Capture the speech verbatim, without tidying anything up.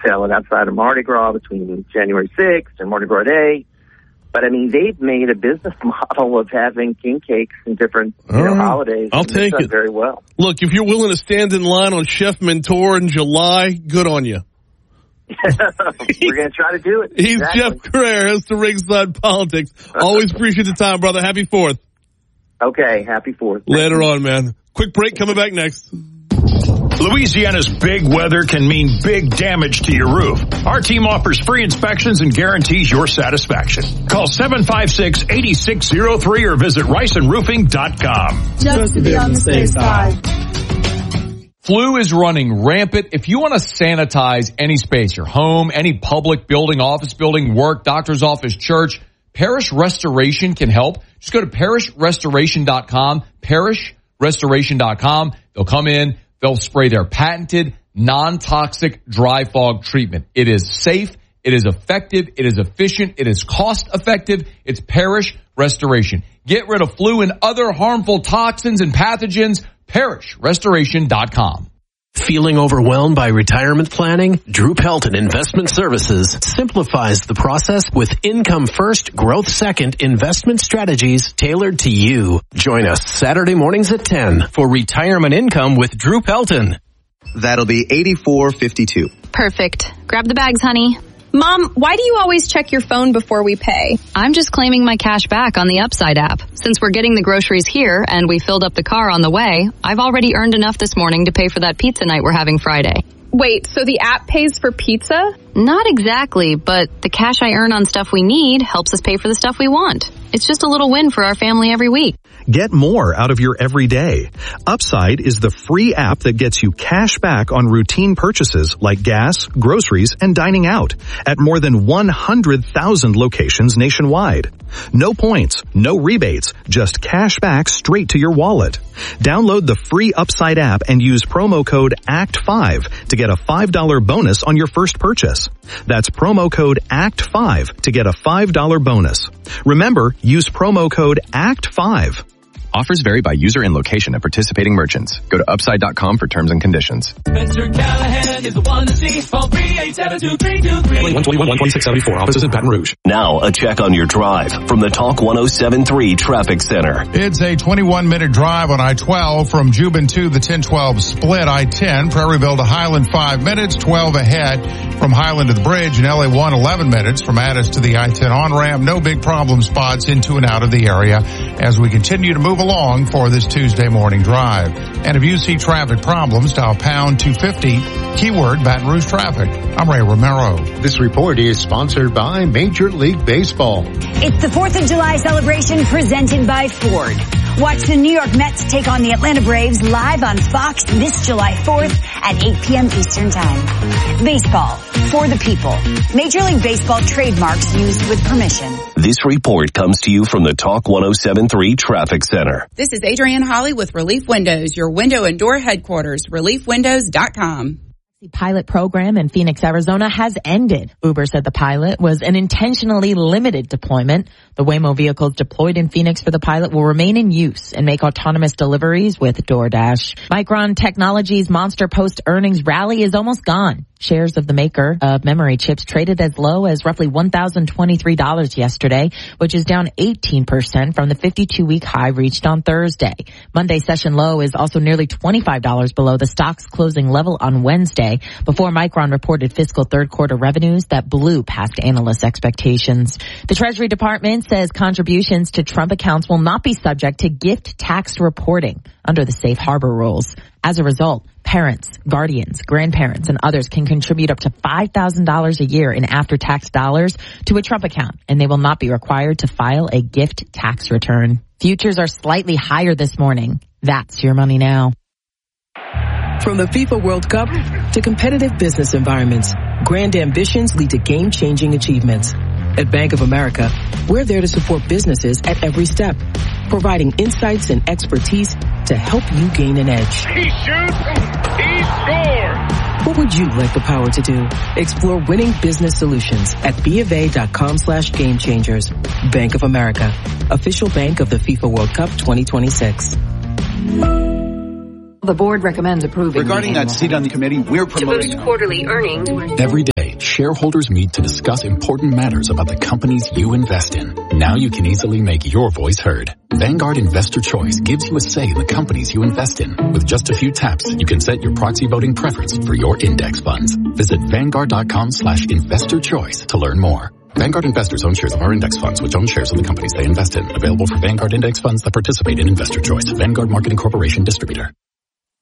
sell it outside of Mardi Gras between January sixth and Mardi Gras Day. But, I mean, they've made a business model of having king cakes and different you know, right. holidays. I'll take it. Very well. Look, if you're willing to stand in line on Chef Mentor in July, good on you. We're going to try to do it. He's exactly. Jeff Crair, host of Ringside Politics. Always appreciate the time, brother. Happy fourth. Okay, happy fourth. Later on, man. Quick break, coming back next. Louisiana's big weather can mean big damage to your roof. Our team offers free inspections and guarantees your satisfaction. Call seven five six, eight six zero three or visit rice and roofing dot com. Just to be on the safe side. Flu is running rampant. If you want to sanitize any space, your home, any public building, office building, work, doctor's office, church, Parish Restoration can help. Just go to parish restoration dot com, parish restoration dot com. They'll come in. They'll spray their patented non-toxic dry fog treatment. It is safe. It is effective. It is efficient. It is cost effective. It's Parish Restoration. Get rid of flu and other harmful toxins and pathogens. parish restoration dot com. Feeling overwhelmed by retirement planning? Drew Pelton Investment Services simplifies the process with income first, growth second investment strategies tailored to you. Join us Saturday mornings at ten for Retirement Income with Drew Pelton. That'll be eighty-four fifty-two. Perfect. Grab the bags, honey. Mom, why do you always check your phone before we pay? I'm just claiming my cash back on the Upside app. Since we're getting the groceries here and we filled up the car on the way, I've already earned enough this morning to pay for that pizza night we're having Friday. Wait, so the app pays for pizza? Not exactly, but the cash I earn on stuff we need helps us pay for the stuff we want. It's just a little win for our family every week. Get more out of your everyday. Upside is the free app that gets you cash back on routine purchases like gas, groceries, and dining out at more than one hundred thousand locations nationwide. No points, no rebates, just cash back straight to your wallet. Download the free Upside app and use promo code A C T five to get a five dollars bonus on your first purchase. That's promo code A C T five to get a five dollars bonus. Remember, use promo code A C T five. Offers vary by user and location at participating merchants. Go to upside dot com for terms and conditions. Spencer Callahan is the one to see. Call three eight seven two three two three. one twenty-one, one twenty-six seventy-four. Offices in Baton Rouge. Now, a check on your drive from the Talk one oh seven point three Traffic Center. It's a twenty-one minute drive on I twelve from Jubin to the ten twelve split. I ten, Prairieville to Highland, five minutes. twelve ahead from Highland to the bridge. And L A one, eleven minutes from Addis to the I ten on-ramp. No big problem spots into and out of the area as we continue to move along for this Tuesday morning drive. And if you see traffic problems, dial pound two fifty, keyword Baton Rouge traffic. I'm Ray Romero. This report is sponsored by Major League Baseball. It's the fourth of July celebration presented by Ford. Watch the New York Mets take on the Atlanta Braves live on Fox this July fourth at eight p.m. Eastern Time. Baseball, for the people. Major League Baseball trademarks used with permission. This report comes to you from the Talk one oh seven point three Traffic Center. This is Adrienne Holly with Relief Windows, your window and door headquarters, relief windows dot com. The pilot program in Phoenix, Arizona has ended. Uber said the pilot was an intentionally limited deployment. The Waymo vehicles deployed in Phoenix for the pilot will remain in use and make autonomous deliveries with DoorDash. Micron Technology's monster post-earnings rally is almost gone. Shares of the maker of memory chips traded as low as roughly one thousand twenty-three dollars yesterday, which is down eighteen percent from the fifty-two week high reached on Thursday. Monday session low is also nearly twenty-five dollars below the stock's closing level on Wednesday, before Micron reported fiscal third quarter revenues that blew past analysts' expectations. The Treasury Department says contributions to Trump accounts will not be subject to gift tax reporting under the safe harbor rules. As a result, parents, guardians, grandparents, and others can contribute up to five thousand dollars a year in after-tax dollars to a Trump account, and they will not be required to file a gift tax return. Futures are slightly higher this morning. That's your money now. From the FIFA World Cup to competitive business environments, grand ambitions lead to game-changing achievements. At Bank of America, we're there to support businesses at every step, providing insights and expertise to help you gain an edge. He shoots, he scores! What would you like the power to do? Explore winning business solutions at BofA.com slash game changers. Bank of America, official bank of the FIFA World Cup twenty twenty-six. The board recommends approving. Regarding that seat on the committee, we're promoting to boost quarterly earnings. Every day, shareholders meet to discuss important matters about the companies you invest in. Now you can easily make your voice heard. Vanguard Investor Choice gives you a say in the companies you invest in. With just a few taps, you can set your proxy voting preference for your index funds. Visit Vanguard.com slash investor choice to learn more. Vanguard investors own shares of our index funds, which own shares of the companies they invest in. Available for Vanguard index funds that participate in Investor Choice. Vanguard Marketing Corporation Distributor.